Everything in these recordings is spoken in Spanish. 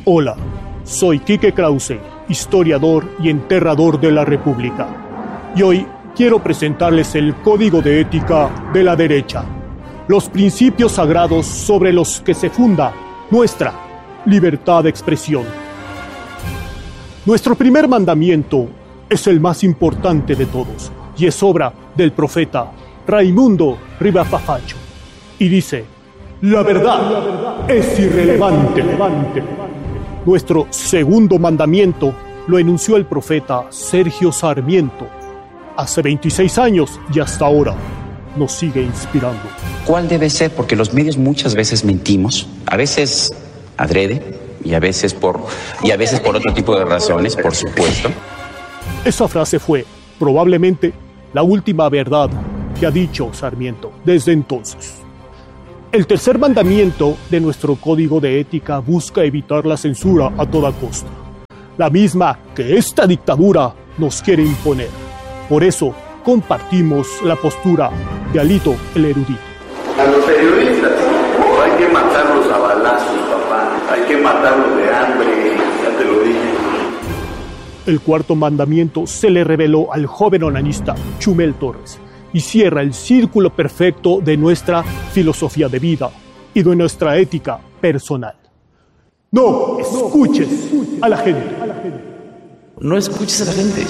Hola, soy Quique Krause, historiador y enterrador de la República. Y hoy quiero presentarles el Código de Ética de la Derecha, los principios sagrados sobre los que se funda nuestra libertad de expresión. Nuestro primer mandamiento es el más importante de todos y es obra del profeta Raimundo Rivafafacho. Y dice: la verdad es irrelevante. Nuestro segundo mandamiento lo enunció el profeta Sergio Sarmiento hace 26 años y hasta ahora nos sigue inspirando. ¿Cuál debe ser? Porque los medios muchas veces mentimos, a veces adrede y a veces por otro tipo de razones, por supuesto. Esa frase fue probablemente la última verdad que ha dicho Sarmiento desde entonces. El tercer mandamiento de nuestro código de ética busca evitar la censura a toda costa, la misma que esta dictadura nos quiere imponer. Por eso compartimos la postura de Alito el erudito. A los periodistas hay que matarlos a balazos, papá. Hay que matarlos de hambre, ya te lo dije. El cuarto mandamiento se le reveló al joven onanista Chumel Torres y cierra el círculo perfecto de nuestra filosofía de vida y de nuestra ética personal. No escuches a la gente. No escuches a la gente.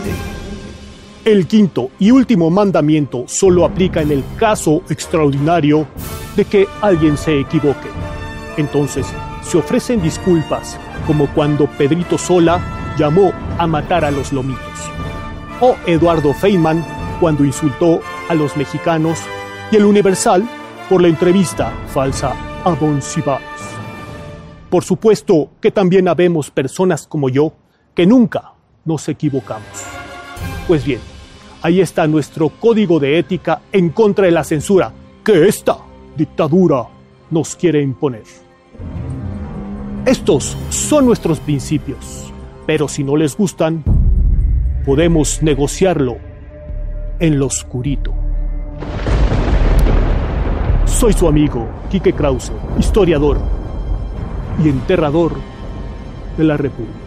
El quinto y último mandamiento solo aplica en el caso extraordinario de que alguien se equivoque. Entonces se ofrecen disculpas, como cuando Pedrito Sola llamó a matar a los lomitos, o Eduardo Feynman cuando insultó a los mexicanos, y el Universal por la entrevista falsa a Monsiváis. Por supuesto que también habemos personas como yo que nunca nos equivocamos. Pues bien, ahí está nuestro código de ética en contra de la censura que esta dictadura nos quiere imponer. Estos son nuestros principios, pero si no les gustan, podemos negociarlo en lo oscurito. Soy su amigo Quique Krause, historiador y enterrador de la República.